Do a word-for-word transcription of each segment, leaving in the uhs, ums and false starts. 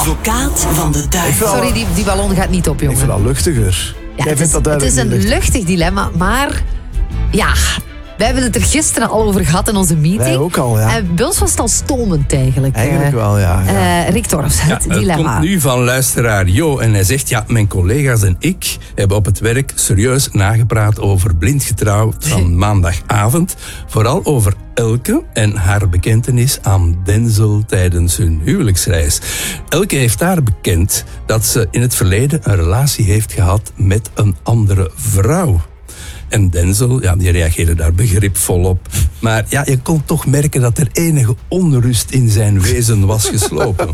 Advocaat van de duivel. Sorry, die, die ballon gaat niet op, jongen. Ik vind dat luchtiger. Ja, Jij het, vindt is, dat het is een luchtig. luchtig dilemma, maar ja, wij hebben het er gisteren al over gehad in onze meeting. Wij ook al, ja. En bij ons was het al stomend eigenlijk. Eigenlijk Uh, wel, ja. ja. Uh, Rick Torfs, Ja, het het dilemma. komt nu van luisteraar Jo en hij zegt, ja, mijn collega's en ik hebben op het werk serieus nagepraat over blind getrouwd van maandagavond. Vooral over Elke en haar bekentenis aan Denzel tijdens hun huwelijksreis. Elke heeft daar bekend dat ze in het verleden een relatie heeft gehad met een andere vrouw. En Denzel, ja, die reageerde daar begripvol op. Maar ja, je kon toch merken dat er enige onrust in zijn wezen was geslopen.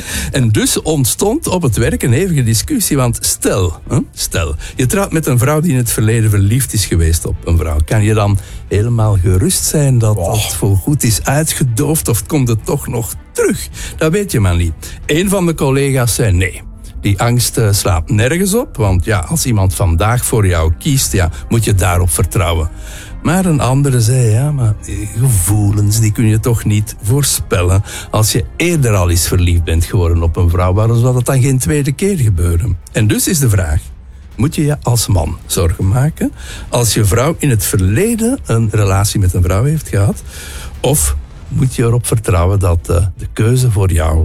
En dus ontstond op het werk een hevige discussie. Want stel, stel, je trouwt met een vrouw die in het verleden verliefd is geweest op een vrouw. Kan je dan helemaal gerust zijn dat het voorgoed is uitgedoofd of komt het toch nog terug? Dat weet je maar niet. Een van de collega's zei nee. Die angst uh, slaat nergens op, want ja, als iemand vandaag voor jou kiest, ja, moet je daarop vertrouwen. Maar een andere zei, ja, maar gevoelens, die kun je toch niet voorspellen. Als je eerder al eens verliefd bent geworden op een vrouw, waarom zou dat dan geen tweede keer gebeuren? En dus is de vraag, moet je je als man zorgen maken als je vrouw in het verleden een relatie met een vrouw heeft gehad? Of moet je erop vertrouwen dat uh, de keuze voor jou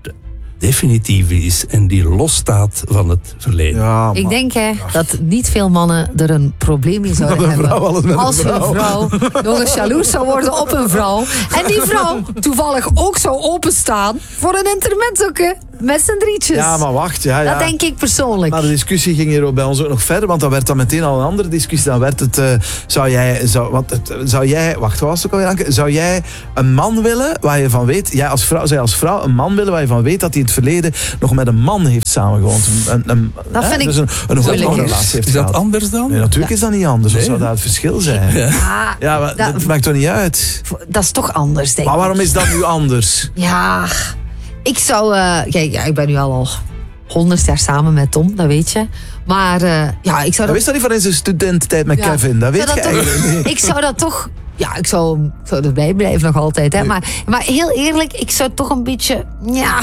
definitief is en die losstaat van het verleden. Ja, Ik denk hè, dat niet veel mannen er een probleem mee zouden Dat een hebben. vrouw alles met een als vrouw. een vrouw nog eens jaloers zou worden op een vrouw. En die vrouw toevallig ook zou openstaan voor een intermezzoke met z'n drietjes. ja, maar wacht. Ja, ja. Dat denk ik persoonlijk. Maar de discussie ging hier bij ons ook nog verder, want dan werd dan meteen al een andere discussie. Dan werd het, uh, zou jij, zou, want het, zou jij, wacht, wat was het ook alweer, Anke? Zou jij een man willen waar je van weet, jij als vrouw, zou jij als vrouw een man willen waar je van weet dat hij in het verleden nog met een man heeft samengewoond? Een, een, Dat hè? vind ik dus een, een moeilijk. relatie heeft Is dat gehad. anders dan? Nee, natuurlijk is dat niet anders. Wat Nee. zou daar het verschil zijn? Ja, Ja, maar dat, dat maakt toch niet uit? dat is toch anders, denk Maar ik. waarom is dat nu anders? Ja, ik zou... Uh, kijk, ja, ik ben nu al al honderd jaar samen met Tom, dat weet je. Maar uh, ja, ik zou Dat dat... wist dat niet van in zijn studententijd met Ja. Kevin. Dat weet Zou je dat toch- eigenlijk niet. Ik zou dat toch... Ja, ik zou, ik zou erbij blijven nog altijd. Hè. Maar, maar heel eerlijk, ik zou toch een beetje... Ja,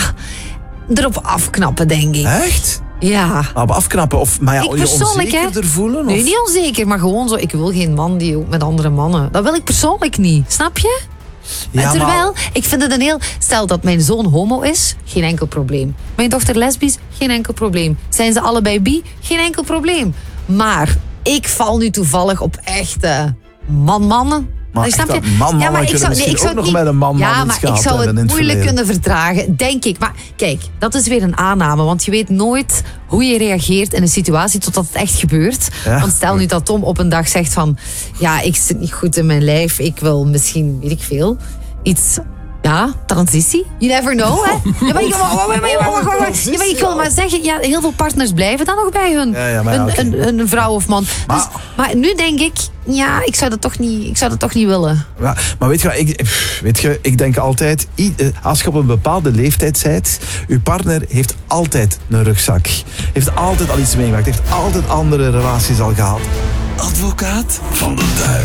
erop afknappen, denk ik. Echt? Ja. Maar afknappen of maar ja, Ik je persoonlijk, hè? onzekerder voelen? Nee, of? niet onzeker, maar gewoon zo... Ik wil geen man die ook met andere mannen... Dat wil ik persoonlijk niet. Snap je? Ja, En terwijl, maar- ik vind het een heel... Stel dat mijn zoon homo is, geen enkel probleem. Mijn dochter lesbisch, geen enkel probleem. Zijn ze allebei bi? Geen enkel probleem. Maar ik val nu toevallig op echte man-mannen. Maar Snap echt je? dat man-mannen kunnen zou- misschien ik zou ook het nog met een man-man Ja, iets maar ik gehad zou hebben in het het moeilijk verleden. kunnen verdragen, denk ik. Maar kijk, dat is weer een aanname. Want je weet nooit hoe je reageert in een situatie totdat het echt gebeurt. Ja. Want stel nu dat Tom op een dag zegt van... Ja, ik zit niet goed in mijn lijf. Ik wil misschien, weet ik veel, iets... Ja, transitie. You never know, hè? Ja, maar, ik, wacht, wacht, wacht, wacht, wacht, wacht. Ja, maar ik wil maar zeggen, ja, heel veel partners blijven dan nog bij hun. Ja, ja, maar ja, een, oké. een, een vrouw of man. Maar- Dus, maar nu denk ik, ja, ik zou dat toch niet, ik zou dat toch niet willen. Ja, maar weet je, wat, ik, pff, weet je, ik denk altijd, i- eh, als je op een bepaalde leeftijd bent, je partner heeft altijd een rugzak. Heeft altijd al iets meegemaakt. Heeft altijd andere relaties al gehad. Advocaat van de duivel.